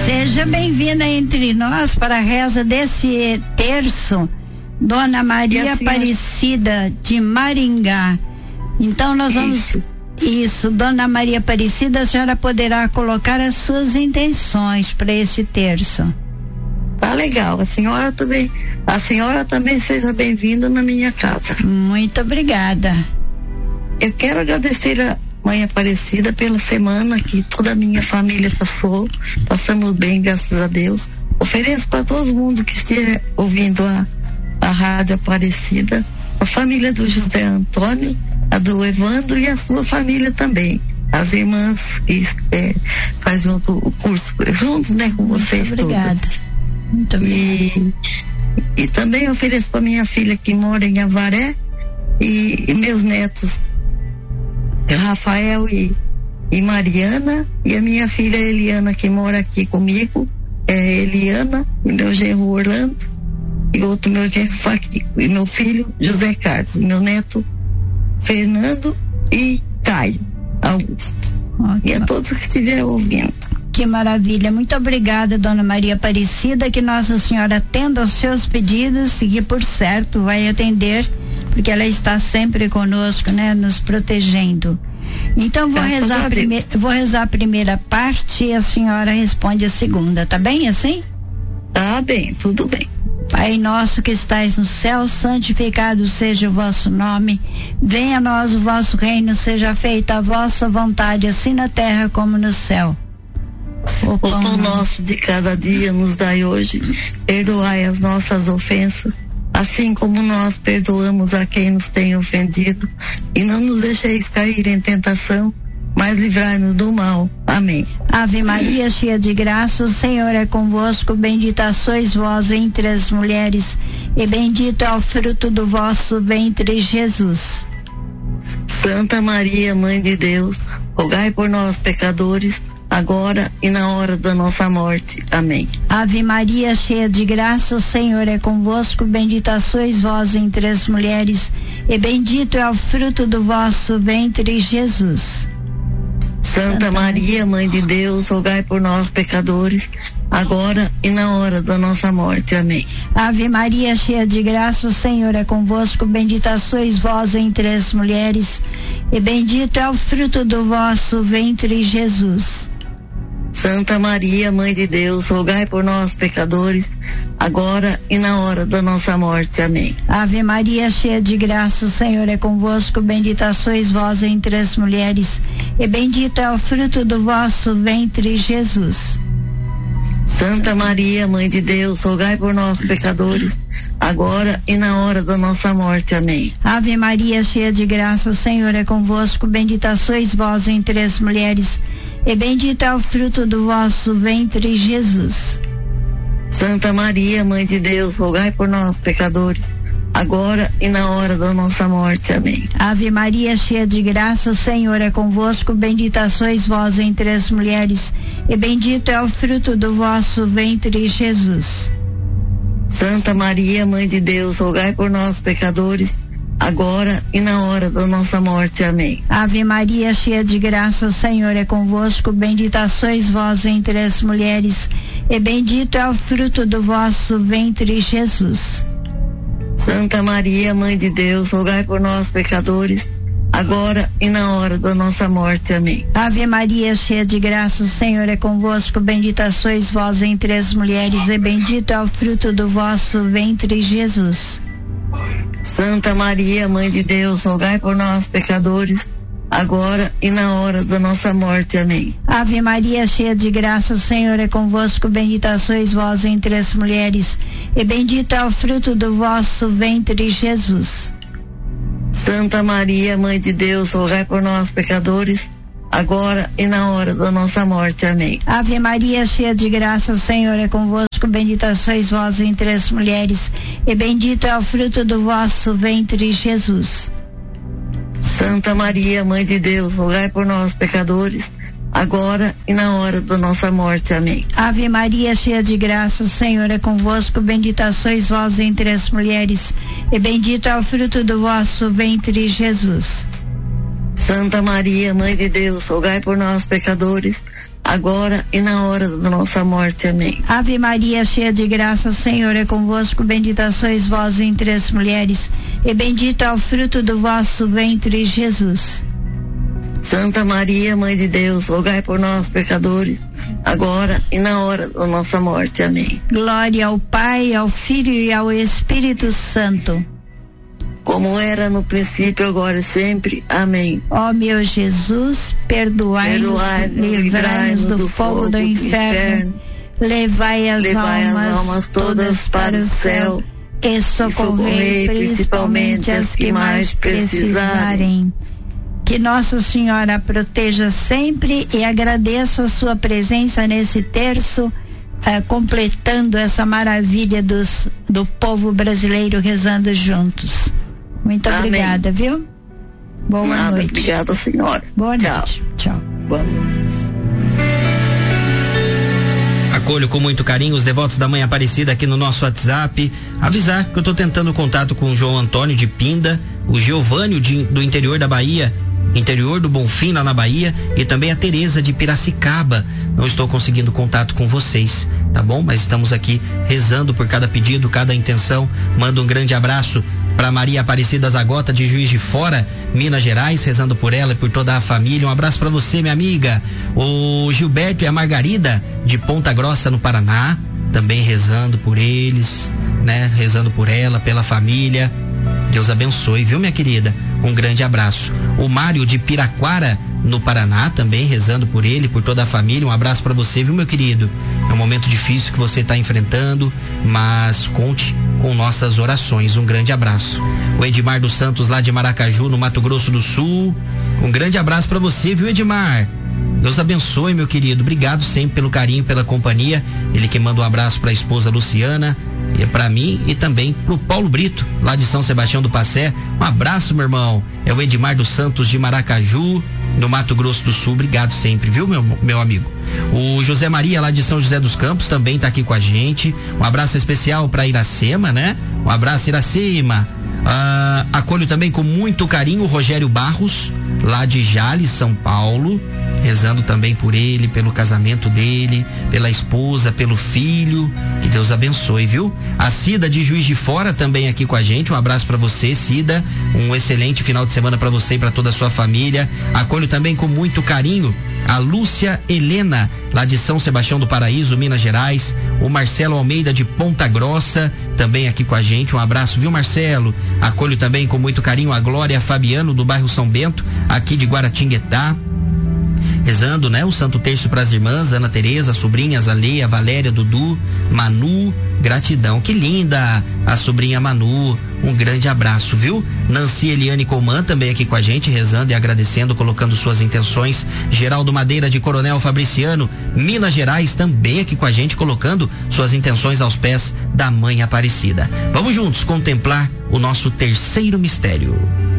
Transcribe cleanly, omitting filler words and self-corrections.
Seja bem-vinda entre nós para a reza desse terço, Dona Maria Aparecida de Maringá. Então nós vamos... Isso, Dona Maria Aparecida, a senhora poderá colocar as suas intenções para este terço. Tá legal, a senhora também seja bem-vinda na minha casa. Muito obrigada. Eu quero agradecer a Mãe Aparecida pela semana que toda a minha família passamos bem, graças a Deus. Ofereço para todo mundo que esteja ouvindo a Rádio Aparecida, a família do José Antônio, a do Evandro e a sua família também. As irmãs que fazem o curso junto, né, com vocês todas. Muito obrigada. E também ofereço para minha filha que mora em Avaré e meus netos Rafael e Mariana, e a minha filha Eliana, que mora aqui comigo, Eliana, e meu genro Orlando, e outro meu genro Faquico, e meu filho José Carlos, e meu neto Fernando e Caio Augusto. E a todos que estiverem ouvindo. Que maravilha, muito obrigada, Dona Maria Aparecida, que Nossa Senhora atenda aos seus pedidos e que por certo vai atender, porque ela está sempre conosco, né, nos protegendo. Então vou rezar a primeira parte e a senhora responde a segunda, tá bem assim? Tá bem, tudo bem. Pai nosso que estais no céu, santificado seja o vosso nome, venha a nós o vosso reino, seja feita a vossa vontade, assim na terra como no céu. O pão nosso de cada dia nos dai hoje, perdoai as nossas ofensas, assim como nós perdoamos a quem nos tem ofendido, e não nos deixeis cair em tentação, mas livrai-nos do mal. Amém. Ave Maria, cheia de graça, o Senhor é convosco, bendita sois vós entre as mulheres, e bendito é o fruto do vosso ventre, Jesus. Santa Maria, Mãe de Deus, rogai por nós, pecadores, agora e na hora da nossa morte. Amém. Ave Maria, cheia de graça, o Senhor é convosco, bendita sois vós entre as mulheres, e bendito é o fruto do vosso ventre, Jesus. Santa Maria, Mãe de Deus, rogai por nós, pecadores, agora e na hora da nossa morte. Amém. Ave Maria, cheia de graça, o Senhor é convosco, bendita sois vós entre as mulheres, e bendito é o fruto do vosso ventre, Jesus. Santa Maria, Mãe de Deus, rogai por nós, pecadores, agora e na hora da nossa morte. Amém. Ave Maria, cheia de graça, o Senhor é convosco, bendita sois vós entre as mulheres, e bendito é o fruto do vosso ventre, Jesus. Santa Maria, Mãe de Deus, rogai por nós, pecadores, agora e na hora da nossa morte. Amém. Ave Maria, cheia de graça, o Senhor é convosco, bendita sois vós entre as mulheres, e bendito é o fruto do vosso ventre, Jesus. Santa Maria, Mãe de Deus, rogai por nós, pecadores, agora e na hora da nossa morte. Amém. Ave Maria, cheia de graça, o Senhor é convosco, bendita sois vós entre as mulheres, e bendito é o fruto do vosso ventre, Jesus. Santa Maria, Mãe de Deus, rogai por nós, pecadores, agora e na hora da nossa morte. Amém. Ave Maria, cheia de graça, o Senhor é convosco, bendita sois vós entre as mulheres, e bendito é o fruto do vosso ventre, Jesus. Santa Maria, Mãe de Deus, rogai por nós, pecadores, agora e na hora da nossa morte. Amém. Ave Maria, cheia de graça, o Senhor é convosco, bendita sois vós entre as mulheres, e bendito é o fruto do vosso ventre, Jesus. Santa Maria, Mãe de Deus, rogai por nós, pecadores, agora e na hora da nossa morte. Amém. Ave Maria, cheia de graça, o Senhor é convosco, bendita sois vós entre as mulheres, e bendito é o fruto do vosso ventre, Jesus. Santa Maria, Mãe de Deus, rogai por nós, pecadores, agora e na hora da nossa morte. Amém. Ave Maria, cheia de graça, o Senhor é convosco, bendita sois vós entre as mulheres, e bendito é o fruto do vosso ventre, Jesus. Santa Maria, Mãe de Deus, rogai por nós, pecadores, agora e na hora da nossa morte. Amém. Ave Maria, cheia de graça, o Senhor é convosco, bendita sois vós entre as mulheres, e bendito é o fruto do vosso ventre, Jesus. Santa Maria, Mãe de Deus, rogai por nós, pecadores, agora e na hora da nossa morte. Amém. Ave Maria, cheia de graça, o Senhor é convosco, bendita sois vós entre as mulheres, e bendito é o fruto do vosso ventre, Jesus. Santa Maria, Mãe de Deus, rogai por nós, pecadores, agora e na hora da nossa morte. Amém. Glória ao Pai, ao Filho e ao Espírito Santo. Como era no princípio, agora e sempre. Amém. Ó meu Jesus, perdoai-nos, livrai-nos do fogo do inferno, levai as almas todas para o céu e socorrei principalmente as que mais precisarem. Que Nossa Senhora proteja sempre, e agradeço a sua presença nesse terço, completando essa maravilha do povo brasileiro rezando juntos. Muito obrigada, viu? Boa noite. Obrigada, senhora. Boa noite. Tchau. Boa noite. Acolho com muito carinho os devotos da Mãe Aparecida aqui no nosso WhatsApp. Avisar que eu estou tentando contato com o João Antônio de Pinda, o Giovânio do interior da Bahia, interior do Bonfim, lá na Bahia, e também a Tereza de Piracicaba. Não estou conseguindo contato com vocês, tá bom? Mas estamos aqui rezando por cada pedido, cada intenção. Mando um grande abraço para Maria Aparecida Zagota de Juiz de Fora, Minas Gerais, rezando por ela e por toda a família. Um abraço para você, minha amiga. O Gilberto e a Margarida de Ponta Grossa, no Paraná, também rezando por eles, né? Rezando por ela, pela família. Deus abençoe, viu, minha querida? Um grande abraço. O Mário de Piraquara, no Paraná, também rezando por ele, por toda a família. Um abraço para você, viu, meu querido? É um momento difícil que você está enfrentando, mas conte com nossas orações. Um grande abraço. O Edmar dos Santos, lá de Maracaju, no Mato Grosso do Sul. Um grande abraço para você, viu, Edmar? Deus abençoe, meu querido. Obrigado sempre pelo carinho, pela companhia. Ele que manda um abraço para a esposa Luciana, e para mim e também pro Paulo Brito, lá de São Sebastião do Passé. Um abraço, meu irmão. É o Edmar dos Santos de Maracaju, no Mato Grosso do Sul. Obrigado sempre, viu, meu amigo? O José Maria, lá de São José dos Campos, também tá aqui com a gente. Um abraço especial para Iracema, né? Um abraço, Iracema. Acolho também com muito carinho o Rogério Barros, lá de Jales, São Paulo, rezando também por ele, pelo casamento dele, pela esposa, pelo filho. Que Deus abençoe, viu? A Cida de Juiz de Fora também aqui com a gente. Um abraço para você, Cida. Um excelente final de semana para você e para toda a sua família. Acolho também com muito carinho a Lúcia Helena, lá de São Sebastião do Paraíso, Minas Gerais. O Marcelo Almeida de Ponta Grossa, também aqui com a gente. Um abraço, viu, Marcelo? Acolho também com muito carinho a Glória Fabiano, do bairro São Bento, aqui de Guaratinguetá, rezando, né, o Santo Terço para as irmãs Ana Tereza, sobrinhas Aleia, Valéria, Dudu, Manu. Gratidão, que linda a sobrinha Manu. Um grande abraço, viu? Nancy Eliane Coman também aqui com a gente, rezando e agradecendo, colocando suas intenções. Geraldo Madeira de Coronel Fabriciano, Minas Gerais, também aqui com a gente, colocando suas intenções aos pés da Mãe Aparecida. Vamos juntos contemplar o nosso terceiro mistério.